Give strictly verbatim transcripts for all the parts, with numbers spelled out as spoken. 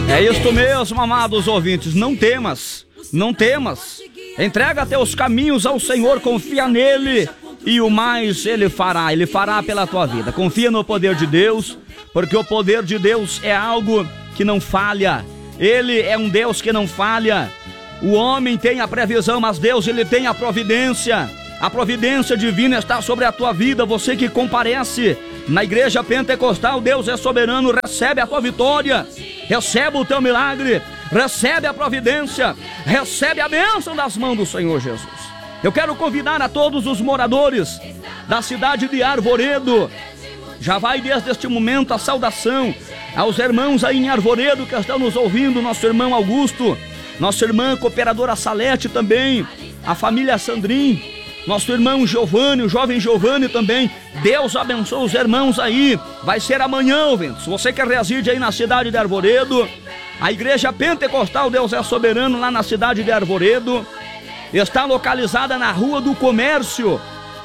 É isto mesmo, amados ouvintes, não temas, não temas, entrega teus caminhos ao Senhor, confia nele e o mais ele fará, ele fará pela tua vida. Confia no poder de Deus, porque o poder de Deus é algo que não falha, ele é um Deus que não falha. O homem tem a previsão, mas Deus ele tem a providência. A providência divina está sobre a tua vida. Você que comparece na igreja pentecostal, Deus é soberano, recebe a tua vitória, recebe o teu milagre, recebe a providência, recebe a bênção das mãos do Senhor Jesus. Eu quero convidar a todos os moradores da cidade de Arvoredo. Já vai desde este momento a saudação aos irmãos aí em Arvoredo que estão nos ouvindo, nosso irmão Augusto, nossa irmã cooperadora Salete também, a família Sandrin, nosso irmão Giovanni, o jovem Giovanni também. Deus abençoe os irmãos aí. Vai ser amanhã, ouvintes. Você que reside aí na cidade de Arvoredo, a igreja pentecostal Deus é Soberano lá na cidade de Arvoredo está localizada na Rua do Comércio,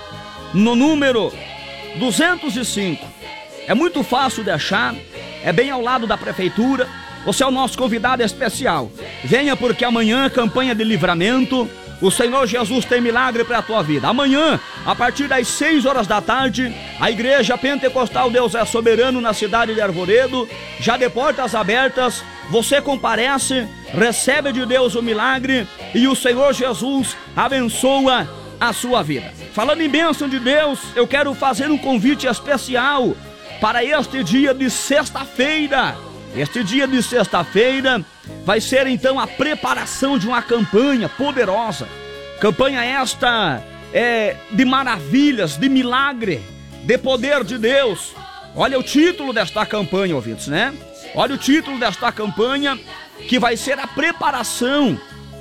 no número duzentos e cinco. É muito fácil de achar, é bem ao lado da prefeitura. Você é o nosso convidado especial. Venha, porque amanhã, campanha de livramento. O Senhor Jesus tem milagre para a tua vida. Amanhã, a partir das seis horas da tarde, a igreja pentecostal Deus é Soberano na cidade de Arvoredo, já de portas abertas. Você comparece, recebe de Deus o milagre e o Senhor Jesus abençoa a sua vida. Falando em bênção de Deus, eu quero fazer um convite especial para este dia de sexta-feira. Este dia de sexta-feira vai ser então a preparação de uma campanha poderosa. Campanha esta é de maravilhas, de milagre, de poder de Deus. Olha o título desta campanha, ouvintes, né? Olha o título desta campanha, que vai ser a preparação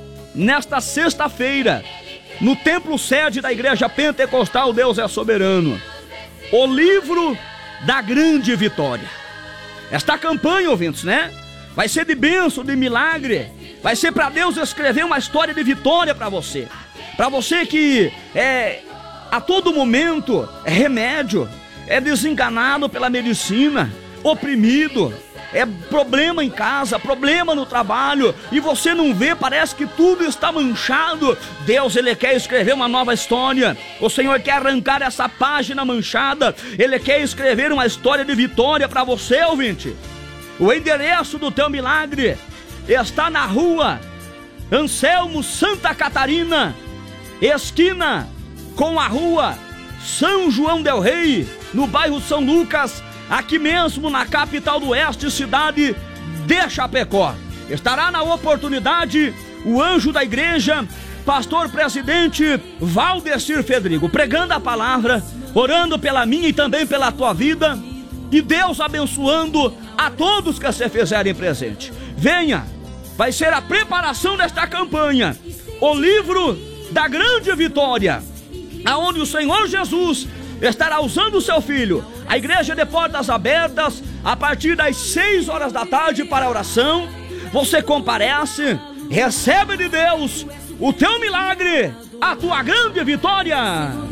nesta sexta-feira, no templo sede da igreja pentecostal Deus é Soberano. O livro da grande vitória. Esta campanha, ouvintes, né? Vai ser de bênção, de milagre. Vai ser para Deus escrever uma história de vitória para você. Para você que é, a todo momento é remédio, é desenganado pela medicina, oprimido, é problema em casa, problema no trabalho, e você não vê, parece que tudo está manchado. Deus, ele quer escrever uma nova história. O Senhor quer arrancar essa página manchada. Ele quer escrever uma história de vitória para você, ouvinte. O endereço do teu milagre está na rua Anselmo Santa Catarina, esquina com a rua São João del Rei, no bairro São Lucas, aqui mesmo na capital do oeste, cidade de Chapecó. Estará na oportunidade o anjo da igreja, pastor presidente Valdecir Fedrigo, pregando a palavra, orando pela minha e também pela tua vida, e Deus abençoando a todos que se fizerem presente. Venha, vai ser a preparação desta campanha, o livro da grande vitória, aonde o Senhor Jesus estará usando o seu filho. A igreja de portas abertas a partir das seis horas da tarde para a oração. Você comparece, recebe de Deus o teu milagre, a tua grande vitória.